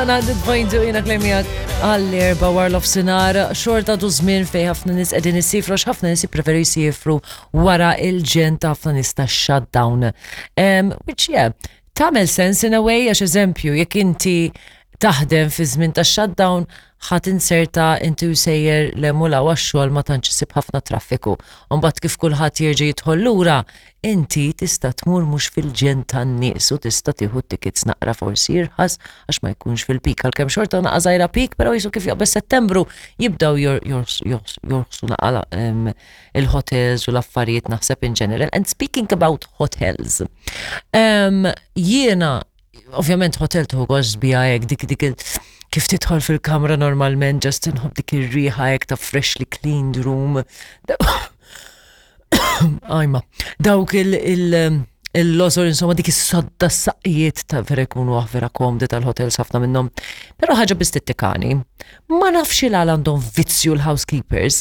100.2 jina klemmijak għall-erba warlof sinar xorta du żmien fej ħafna nis qegħdin isifru ħafna nis jippreferu jsifru wara il-ġen ta' ħafna nis ta' shutdown. Which tagħmel sens in a way għax eżempju jekk inti taħdem fi żmien ta' shutdown ħadd inserta inti sejjer l-emula għax-xogħol ma tantx isib ħafna traffiku. Mbagħad kif kulħadd jerġa' jidħol lura, inti tista' tmur mhux fil-ġen tan-nies u tista' tieħu tickets naqra forsi irħas għax ma jkunx fil-peak għalkemm xorta naqa' żgħira peak, però jisu kif jaqbel Settembru jibdew jorħsu naqala il-hotels u l-affarijiet naħseb in general. And speaking about hotels, jiena ovvjament hotel tuħu għoż bijajek dik kif titħol fil-kamra normalment just inħobb dik ir-riħa jek ta' freshly cleaned room. Ajma, dawk il-losor insomma dik is-sodda s-saqqijiet ta' vera jkunu vera komdi tal-hotels ħafna minnhom. Però ħaġa bistettikani, ma nafx il għandhom vizzju l-housekeepers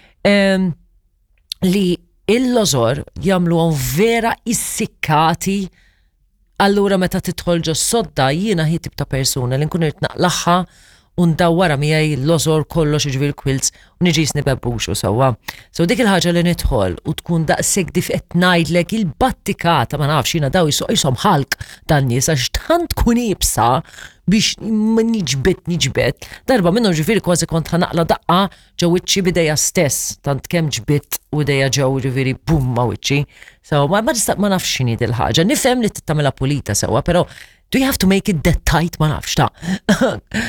li il-losor jagħmluhom vera issikkati. Allura meta tidħol ġo sodda jiena hi tip ta' persuna li nkun irid naqlaħħa u ndawwara miegħi l-losor kollox jiġri l-quilts u niġi snibebbux u sewwa. So dik il-ħaġa li nidħol u tkun daqshekk dif qed ngħidlek il-battikata ma nafx jiena daw jisom ħalq tan-nies għax tant tkun ibsa biex niġbet. Darba minnhom ġifieri kważi kont ħanaqla daqqa ġew wiċċi bidejja stess, tant kemm ġbit u dejja ġew ġifieri bum ma' wiċċi. So ma nafx x'inhi dil-ħaġa. Nifhem li tittamilha pulita sewwa, però do you have to make it that tight ma nafx ta'.